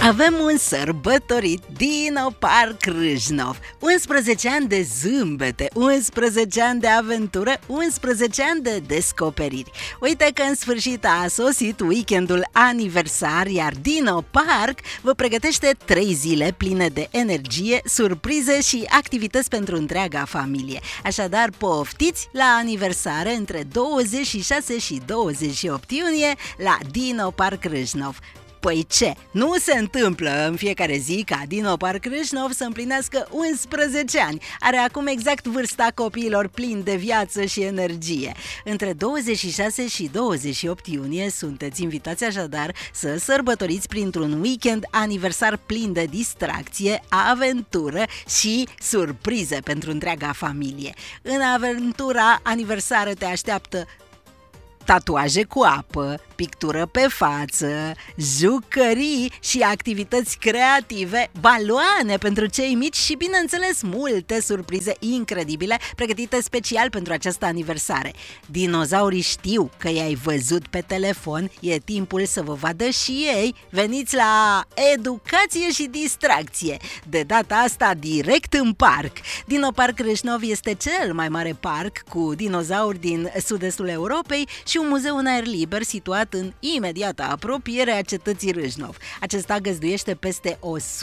Avem un sărbătorit Dino Park Râșnov. 11 ani de zâmbete, 11 ani de aventură, 11 ani de descoperiri. Uite că în sfârșit a sosit weekendul aniversar, iar Dino Park vă pregătește 3 zile pline de energie, surprize și activități pentru întreaga familie. Așadar, poftiți la aniversare între 26 și 28 iunie la Dino Park Râșnov. Păi ce? Nu se întâmplă în fiecare zi ca Dino Park Râșnov să împlinească 11 ani. Are acum exact vârsta copiilor plini de viață și energie. Între 26 și 28 iunie sunteți invitați așadar să sărbătoriți printr-un weekend aniversar plin de distracție, aventură și surprize pentru întreaga familie. În aventura aniversară te așteaptă tatuaje cu apă, pictură pe față, jucării și activități creative, baloane pentru cei mici și, bineînțeles, multe surprize incredibile pregătite special pentru această aniversare. Dinozaurii știu că i-ai văzut pe telefon, e timpul să vă vadă și ei. Veniți la educație și distracție, de data asta direct în parc. Dino Park Râșnov este cel mai mare parc cu dinozauri din sud-estul Europei și un muzeu în aer liber situat în imediată apropiere a cetății Râșnov. Acesta găzduiește peste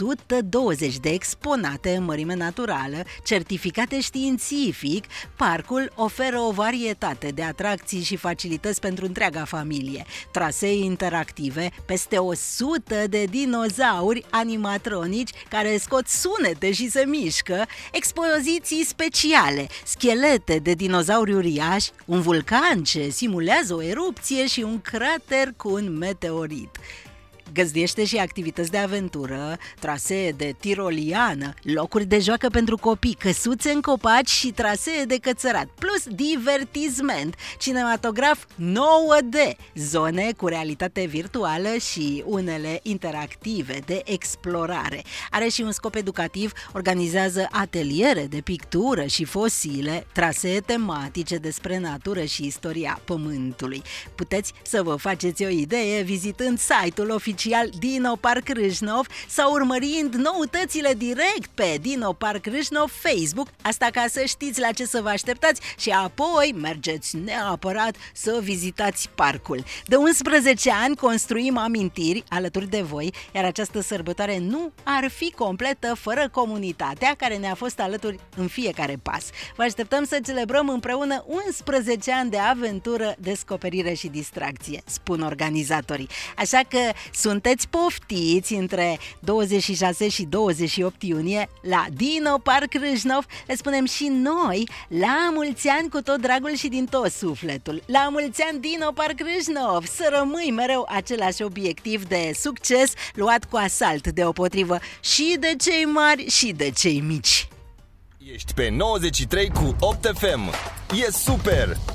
120 de exponate în mărime naturală, certificate științific. Parcul oferă o varietate de atracții și facilități pentru întreaga familie, trasee interactive, peste 100 de dinozauri animatronici care scot sunete și se mișcă, expoziții speciale, schelete de dinozauri uriași, un vulcan ce simulează o erupție și un crater cu un meteorit. Găzduiește și activități de aventură, trasee de tiroliană, locuri de joacă pentru copii, căsuțe în copaci și trasee de cățărat, plus divertisment, cinematograf 9D, zone cu realitate virtuală și unele interactive de explorare. Are și un scop educativ, organizează ateliere de pictură și fosile, trasee tematice despre natură și istoria Pământului. Puteți să vă faceți o idee vizitând site-ul oficial Dino Park Râșnov sau urmărind noutățile direct pe Dino Park Râșnov Facebook, asta ca să știți la ce să vă așteptați și apoi mergeți neapărat să vizitați parcul. De 11 ani construim amintiri alături de voi, iar această sărbătoare nu ar fi completă fără comunitatea care ne-a fost alături în fiecare pas. Vă așteptăm să celebrăm împreună 11 ani de aventură, descoperire și distracție, spun organizatorii. Așa că sunteți poftiți între 26 și 28 iunie la Dino Park Râșnov. Le spunem și noi la mulți ani cu tot dragul și din tot sufletul. La mulți ani, Dino Park Râșnov! Să rămâi mereu același obiectiv de succes luat cu asalt deopotrivă și de cei mari și de cei mici. Ești pe 93 cu 8 FM. E super!